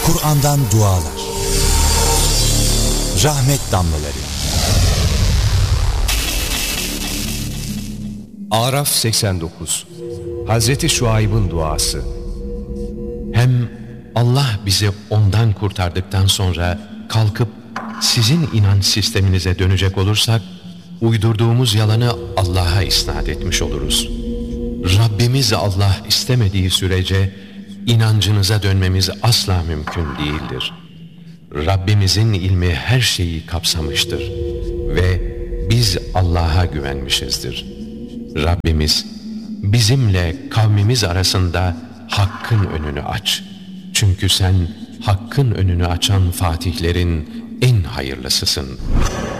Kur'an'dan dualar, rahmet damlaları. Araf 89. Hazreti Şuayb'ın duası. Hem Allah bizi ondan kurtardıktan sonra kalkıp sizin inanç sisteminize dönecek olursak, uydurduğumuz yalanı Allah'a isnat etmiş oluruz. Rabbimiz Allah istemediği sürece inancınıza dönmemiz asla mümkün değildir. Rabbimizin ilmi her şeyi kapsamıştır ve biz Allah'a güvenmişizdir. Rabbimiz bizimle kavmimiz arasında hakkın önünü aç. Çünkü sen hakkın önünü açan fatihlerin en hayırlısısın.